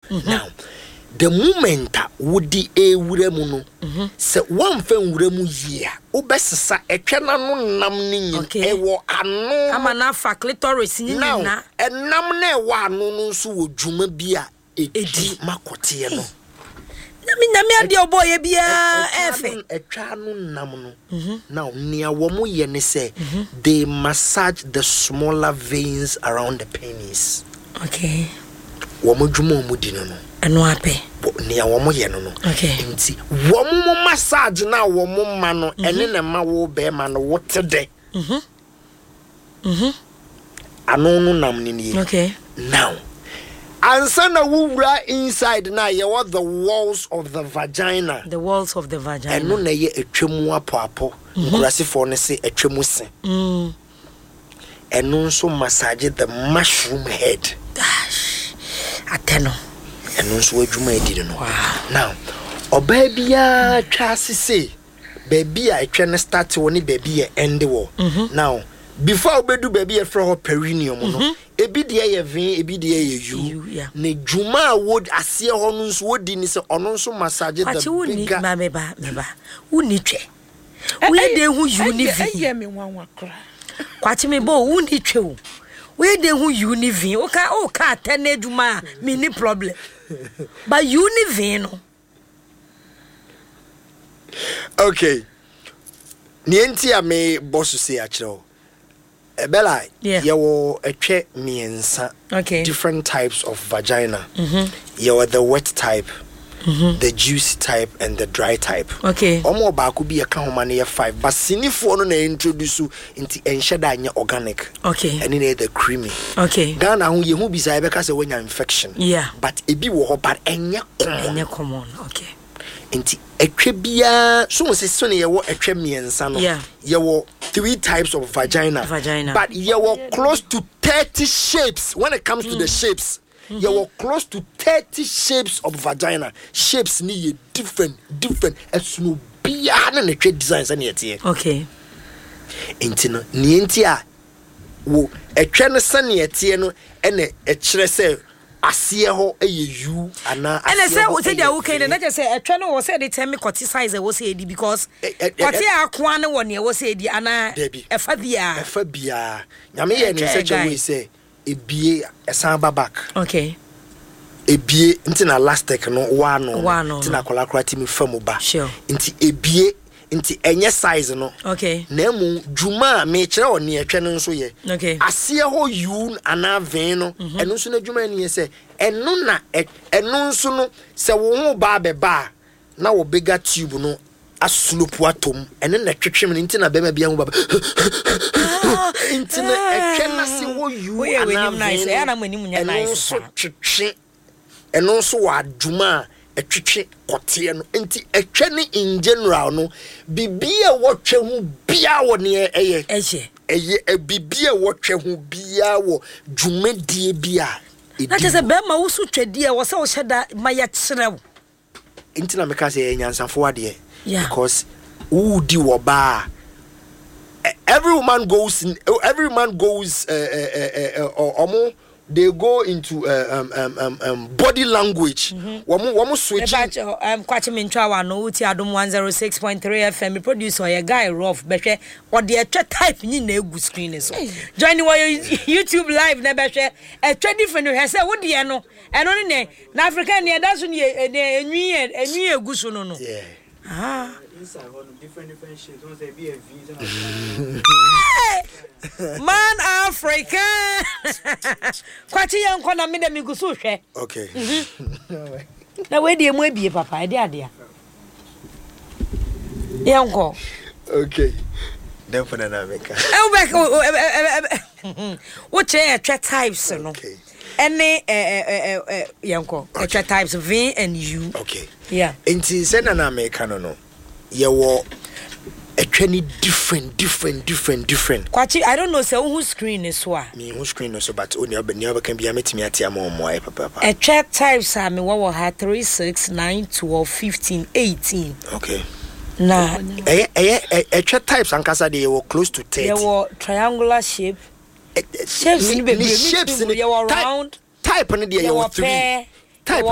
Now, the moment would a wuremu no, se one fen wuremu year, obesisa etwena no nam ni ewo ano. Amana fa clitoris ni na. Now, enam na ewo ano no nso wo dwuma bia edi makote no. Nami ade oboye bia efe. Etwa no nam no. Now, near womo ye ne say they massage the smaller veins around the penis. Okay. Womo dwuma omo di no. Eno ape. Near womo ye no. Okay. Nti womo massage na womo ma no ene na ma wo be ma no wote de. Ano no nam ni. Okay. Now, ansa na wura inside na ye what the walls of the vagina. The walls of the vagina. Eno na ye etwemu apo nkurasefo ne se etwemu se. Eno nso massage the mushroom head. Gosh. Ateno. Eno nso adwuma edi no. Now, oba bia twa sese. Baby a etwe ne start woni baby e end wo. Now, before obedu baby e fro ho perineum no. Ebi de ye vin, ebi de ye you. Ne dwuma would asie ho no nso wodi ni se ono nso massage the bigger. Meba. Uni twe. We de hu you ni vin. Eye me wanwa kra. Kwati me bo uni twe o. We de hu you ni vin. O ka tene dwuma me ni problem. But you ni vin no. Okay. Nienti a me boss say akiro. Bella, you etwe miensa. Okay. Different types of vagina. You are the wet type, the juicy type, and the dry type. Okay. Omo ba could be a count 5, but sinifo no na introduce you into enshada anya organic. Okay. And in the creamy. Okay. Ghana hu ye hu bisa because say when infection. Yeah. But ebi wo ho but enya common. Okay. Inti etwe bia so se so ne ye wo etwe miensa no. Yeah. Ye wo 3 types of vagina. But ye were close to 30 shapes when it comes to the shapes. You were close to 30 shapes of vagina. Shapes ni different as no bia na ne trade designs and yet. Okay. Intino ni entia wo etwe no sane yet no ene e kire se asie ho you ana and I say we say dia okay na just say etwe no we say dey tell me quality size we say di because quality akwa na won e we say di ana efa bia nyame ye ne say we say ebie esan back. Okay. Ebie nti na elastic no wa no nti na kolakora ti me famu ba nti ebie nti enye size no. Okay. Na mu dwuma me kire oni etwe no nso ye. Okay. Asie ho you ana ven no eno nso na dwuma ni ye se eno na eno nso no se wo ho ba beba na wo bigger tube no aslopu atom eno na twetwem nti na bema bia ho ba nti na etwe na se wo you ana nice e na mani munya nice twetwe eno nso wa dwuma etwetwe kote no nti etwe ni in general no bibia wotwe hu bia wo ne eye bibia wotwe hu bia wo dwumadie bia na tese be ma wo so twedie wo se wo hyeda ma ya kyerɛw nti na meka se nyansafo ade because who di wo ba every man goes they go into body language. Womu switch. Kwachi Mintrawa no uti adum 106.3 FM. Producer a guy rough behwe or the type ni na egu screen so. Join your YouTube live na behwe a different he say wo de no. Eno ne na African ne da so ne enwi egu so no. Yeah. Different shapes. Don't say be a V. Man Africa. Kwachi yanko na me dem igusu hwe. Okay. Na we dey mu abie papa e dey ade. Yanko. Okay. Then for na make. What che types no. Okay. Any yanko extra types of V and U. Okay. Yeah. Inti say na make no. You were a 20 different. Kwachi, I don't know say who screen is what. Me who screen no so but only never can be a meeting at your mom papa. A check types are me what had 3, 6, 9, 12, 15, 18. Okay. Nah. A check types and casa they were close to 30. They were triangular shape. Shapes in the shapes in the round. Type on the 3. Type